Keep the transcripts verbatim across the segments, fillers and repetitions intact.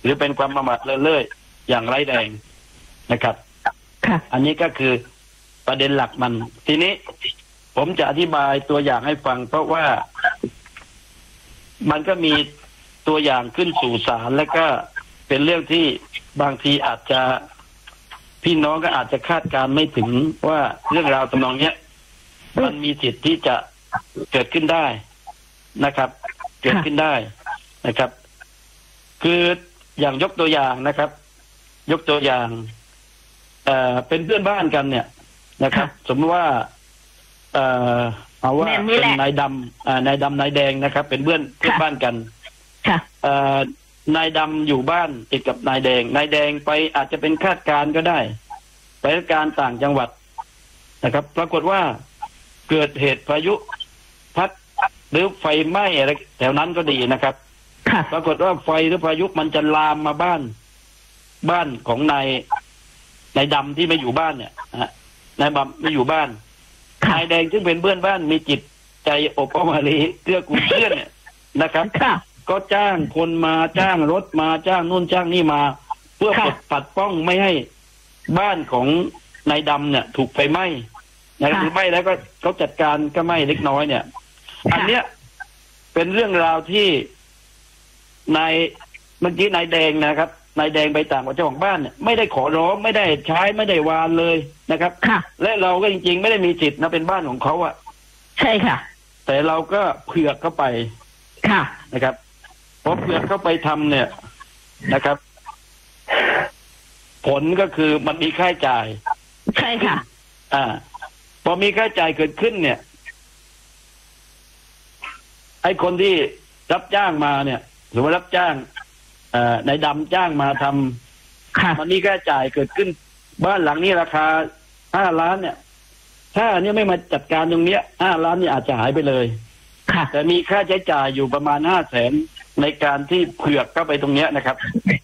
หรือเป็นความประมาทเลินเล่ออย่างไร้แรงนะครับอันนี้ก็คือประเด็นหลักมันทีนี้ผมจะอธิบายตัวอย่างให้ฟังเพราะว่ามันก็มีตัวอย่างขึ้นสู่ศาลแล้วก็เป็นเรื่องที่บางทีอาจจะพี่น้องก็อาจจะคาดการไม่ถึงว่าเรื่องราวตำนองเนี้ยมันมีสิทธิ์ที่จะเกิดขึ้นได้นะครับเกิดขึ้นได้นะครับคืออย่างยกตัวอย่างนะครับยกตัวอย่างเอ่อเป็นเพื่อนบ้านกันเนี่ยนะครับสมมติว่าเอ่อเอาว่าเป็นนายดำอ่านายดำนายแดงนะครับเป็นเพื่อนเพื่อนบ้านกันเอ่อนายดำอยู่บ้านติดกับนายแดงนายแดงไปอาจจะเป็นข้าราชการก็ได้ไปราชการต่างจังหวัดนะครับปรากฏว่าเกิดเหตุพายุพัดหรือไฟไหม้อะไรแถวนั้นก็ดีนะครับปรากฏว่าไฟหรือพายุมันจะลามมาบ้านบ้านของนายนายดำที่ไม่อยู่บ้านเนี่ยนายดำไม่อยู่บ้านนายแดงซึ่งเป็นเพื่อนบ้านมีจิตใจอบอ้อมอารีเกื้อกูลเพื่อนเนี่ยนะครับก็จ้างคนมาจ้างรถมาจ้างนู่นจ้างนี่มาเพื่อปดปัดป้องไม่ให้บ้านของนายดำเนี่ยถูกไฟไหม้นะหรือไม่แล้วก็เขาจัดการก็ไหม้เล็กน้อยเนี่ยอันเนี้ยเป็นเรื่องราวที่นายเมื่อกี้นายแดงนะครับนายแดงไปต่างกับเจ้าของบ้านเนี่ยไม่ได้ขอร้องไม่ได้ใช้ไม่ได้วานเลยนะครับและเราก็จริงๆไม่ได้มีสิทธิ์นะเป็นบ้านของเขาอะใช่ค่ะแต่เราก็เผือกเข้าไปค่ะนะครับพอเผือกเข้าไปทำเนี่ยนะครับผลก็คือมันมีค่าใช้จ่ายใช่ค่ะอ่าพอมีค่าใช้จ่ายเกิดขึ้นเนี่ยไอ้คนที่รับจ้างมาเนี่ยหรือว่ารับจ้างเอ่อนายดำจ้างมาทำมันมีค่าใช้จ่ายเกิดขึ้นบ้านหลังนี้ราคาห้าล้านเนี่ยถ้าอันนี้ไม่มาจัดการตรงเนี้ยห้าล้านนี่อาจจะหายไปเลยแต่มีค่าใช้จ่ายอยู่ประมาณห้าแสนในการที่เผือกเข้าไปตรงเนี้ยนะครับ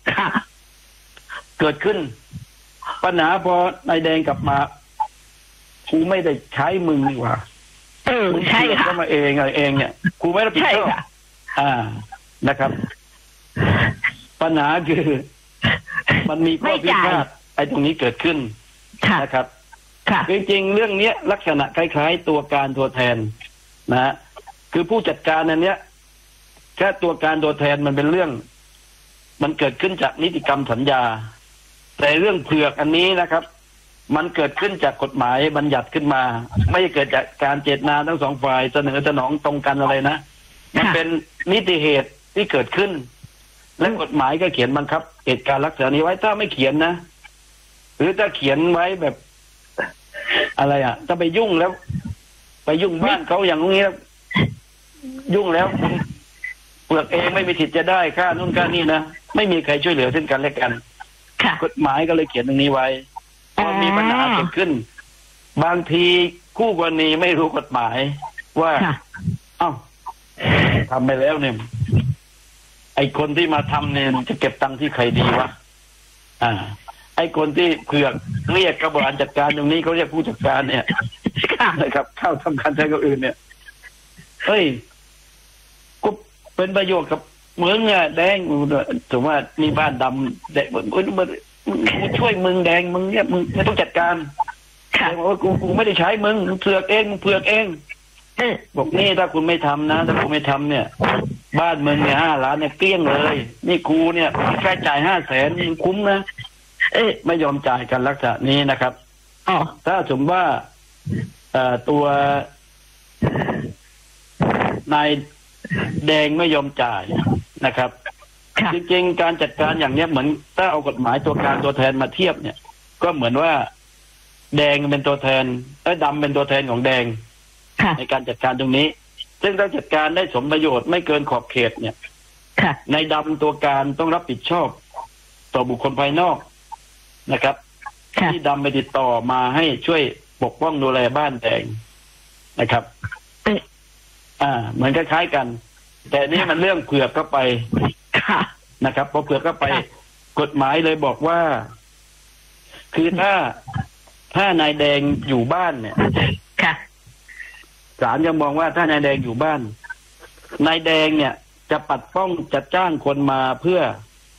เกิดขึ้นปัญหาพอนายแดงกลับมากูไม่ได้ใช้มึงนี่หว่าเออใช่ค่ะก็มาเองอะไรเองเนี่ยกูไม่รับผิดชอบอ่านะครับปัญหาคือมันมีข้อพิพาทไอ้ตรงนี้เกิดขึ้นนะครับจริงๆเรื่องนี้ลักษณะคล้ายๆตัวการตัวแทนนะฮะคือผู้จัดการอันเนี้ยแค่ตัวการตัวแทนมันเป็นเรื่องมันเกิดขึ้นจากนิติกรรมสัญญาแต่เรื่องเผือกอันนี้นะครับมันเกิดขึ้นจากกฎหมายบัญญัติขึ้นมาไม่เกิดจากการเจตนาทั้งสองฝ่ายเสนอสนองตรงกันอะไรนะมันเป็นนิติเหตุที่เกิดขึ้นและกฎหมายก็เขียนบังคับเหตุการณ์ลักษณะนี้ไว้ถ้าไม่เขียนนะหรือถ้าเขียนไว้แบบอะไรอ่ะถ้าไปยุ่งแล้วไปยุ่งบ้านเขาอย่างนี้แล้วยุ่งแล้วเปลือกเองไม่มีสิทธิ์จะได้ค่านู่นค่านี่นะไม่มีใครช่วยเหลือซึ่งกันและกันกฎหมายก็เลยเขียนตรงนี้ไว้พอมีปัญหาเกิดขึ้นบางทีคู่กรณีไม่รู้กฎหมายว่าเอ้าทำไปแล้วเนี่ยไอ้คนที่มาทำเนี่ยจะเก็บตังค์ที่ใครดีวะอ่าไอ้คนที่เผือกเรียกกระบวนการจัดการตรงนี้เขาเรียกผู้จัดการเนี่ยนะครับเข้าทำการแทนคนอื่นเนี่ยเฮ้ยก็เป็นประโยชน์กับเมืองเนี่ยแดงถือว่ามีบ้านดำแดงมึงกูช่วยมึงแดงมึงเนี่ยมึงไม่ต้องจัดการบอกว่ากูกูไม่ได้ใช้มึงมึงเผือกเองมึงเผือกเองบอกนี่ถ้าคุณไม่ทำนะถ้าคุณไม่ทำเนี่ยบ้านมึงเนี่ยห้าล้านเนี่ยเกลี้ยงเลยนี่กูเนี่ยแค่จ่ายห้าแสนมึงคุ้มนะเอ๊ะไม่ยอมจ่ายกันลักษณะนี้นะครับอ๋อถ้าสมมติว่าตัวนายแดงไม่ยอมจ่ายนะครับจริงๆการจัดการอย่างเนี้ยเหมือนถ้าเอากฎหมายตัวการตัวแทนมาเทียบเนี่ยก็เหมือนว่าแดงเป็นตัวแทนไอ้ดำเป็นตัวแทนของแดงในการจัดการตรงนี้ซึ่งถ้าจัดการได้สมประโยชน์ไม่เกินขอบเขตเนี่ยในดำตัวการต้องรับผิดชอบต่อบุคคลภายนอกนะครับที่ดำไปติดต่อมาให้ช่วยปกป้องดูแลบ้านแดงนะครับอ่าเหมือนคล้ายๆกันแต่นี่มันเรื่องเผือกเข้าไปนะครับพอเผือกเข้าไปกฎหมายเลยบอกว่าคือถ้าถ้านายแดงอยู่บ้านเนี่ยศาลจะมองว่าถ้านายแดงอยู่บ้านนายแดงเนี่ยจะปัดป้องจะจ้างคนมาเพื่อ